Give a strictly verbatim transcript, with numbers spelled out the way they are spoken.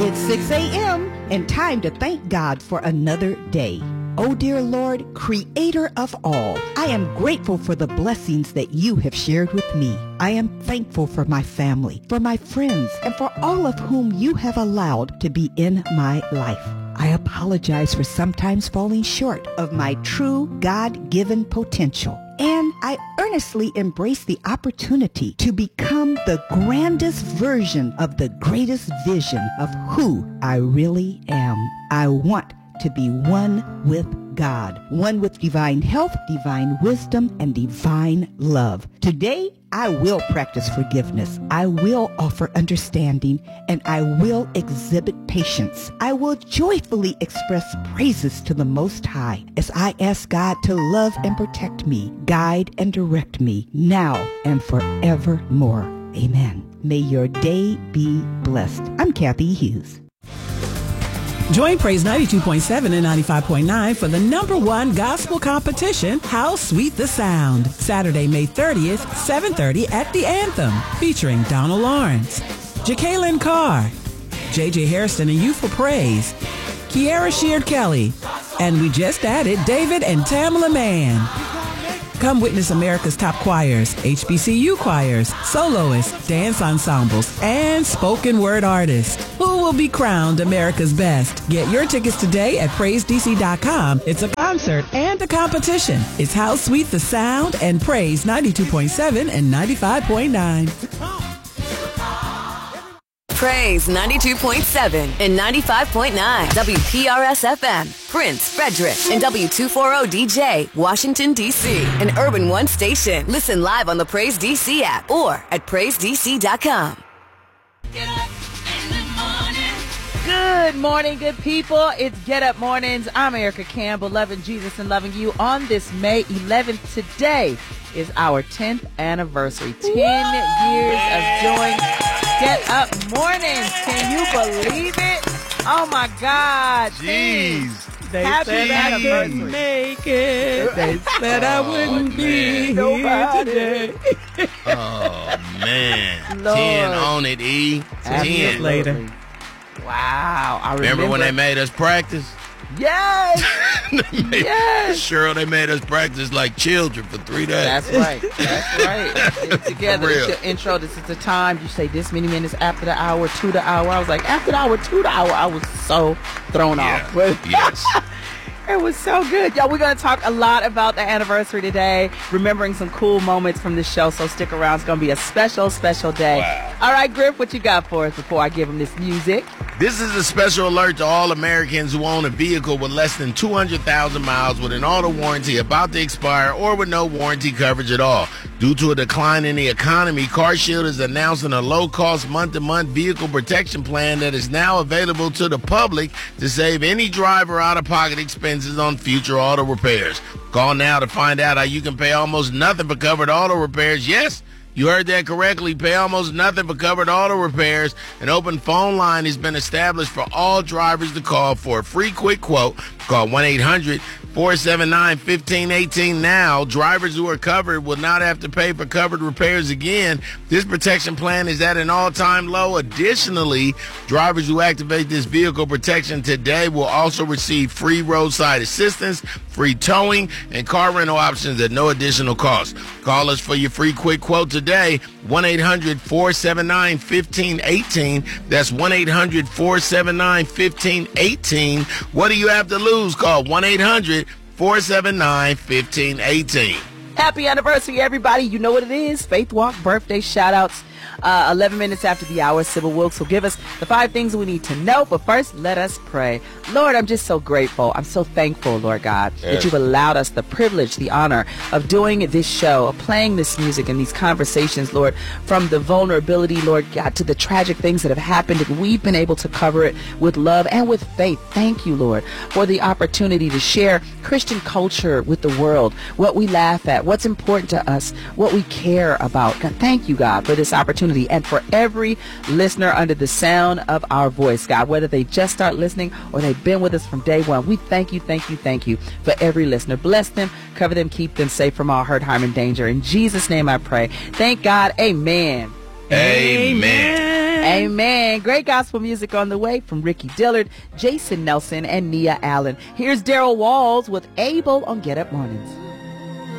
It's six a.m. and time to thank God for another day. Oh, dear Lord, creator of all, I am grateful for the blessings that you have shared with me. I am thankful for my family, for my friends, and for all of whom you have allowed to be in my life. I apologize for sometimes falling short of my true God-given potential. And I earnestly embrace the opportunity to become the grandest version of the greatest vision of who I really am. I want to be one with God, one with divine health, divine wisdom, and divine love. Today, I will practice forgiveness. I will offer understanding, and I will exhibit patience. I will joyfully express praises to the Most High as I ask God to love and protect me, guide and direct me now and forevermore. Amen. May your day be blessed. I'm Kathy Hughes. Join Praise ninety-two point seven and ninety-five point nine for the number one gospel competition, How Sweet the Sound, Saturday, May thirtieth, seven thirty at the Anthem, featuring Donald Lawrence, Jacqueline Carr, J J Hairston and You for Praise, Kiara Sheard Kelly, and we just added David and Tamala Mann. Come witness America's top choirs, H B C U choirs, soloists, dance ensembles, and spoken word artists. Who will be crowned America's best? Get your tickets today at praise d c dot com. It's a concert and a competition. It's How Sweet the Sound and Praise ninety-two point seven and ninety-five point nine. Praise ninety-two point seven and ninety-five point nine. W P R S F M, Prince, Frederick, and W two forty D J, Washington, D C, an Urban One station. Listen live on the Praise D C app or at praise d c dot com. Get up in the morning. Good morning, good people. It's Get Up Mornings. I'm Erica Campbell, loving Jesus and loving you on this May eleventh. Today is our tenth anniversary. Ten Woo! Years of doing Get Up Mornings. Can you believe it? Oh my God. Jeez. They Happy said I couldn't make it. They said I wouldn't be here today. Oh, man. Lord. ten on it, E. ten. Later. Wow. I remember. Remember when they made us practice? Yes. They made, Yes. Cheryl, they made us practice like children for three days. That's right. That's right. It's together. For real. It's your intro. This is the time. You say this many minutes after the hour, to the hour. I was like, after the hour, to the hour. I was so thrown Yeah. off. But Yes. it was so good. Y'all, we're going to talk a lot about the anniversary today, remembering some cool moments from the show. So stick around. It's going to be a special, special day. Wow. All right, Griff, what you got for us before I give him this music? This is a special alert to all Americans who own a vehicle with less than two hundred thousand miles with an auto warranty about to expire or with no warranty coverage at all. Due to a decline in the economy, CarShield is announcing a low-cost month-to-month vehicle protection plan that is now available to the public to save any driver out-of-pocket expenses on future auto repairs. Call now to find out how you can pay almost nothing for covered auto repairs. Yes, you heard that correctly. Pay almost nothing for covered auto repairs. An open phone line has been established for all drivers to call for a free quick quote. Call one eight hundred four seven nine one five one eight now. Drivers who are covered will not have to pay for covered repairs again. This protection plan is at an all-time low. Additionally, drivers who activate this vehicle protection today will also receive free roadside assistance, free towing, and car rental options at no additional cost. Call us for your free quick quote today, one eight hundred four seven nine one five one eight. That's one eight hundred four seven nine one five one eight. What do you have to lose? Call one eight hundred four seven nine one five one eight. Happy anniversary, everybody. You know what it is. Faith Walk birthday shout-outs. Uh, eleven minutes after the hour, Sybil Wilkes will give us the five things we need to know. But first, let us pray. Lord, I'm just so grateful. I'm so thankful, Lord God, Yes. that you've allowed us the privilege, the honor of doing this show, of playing this music and these conversations, Lord, from the vulnerability, Lord God, to the tragic things that have happened. And we've been able to cover it with love and with faith. Thank you, Lord, for the opportunity to share Christian culture with the world, what we laugh at, what's important to us, what we care about. God, thank you, God, for this opportunity. And for every listener under the sound of our voice, God, whether they just start listening or they've been with us from day one, we thank you, thank you, thank you for every listener. Bless them, cover them, keep them safe from all hurt, harm, and danger. In Jesus' name I pray. Thank God. Amen. Amen. Amen. Great gospel music on the way from Ricky Dillard, Jason Nelson, and Nia Allen. Here's Daryl Walls with Abel on Get Up Mornings.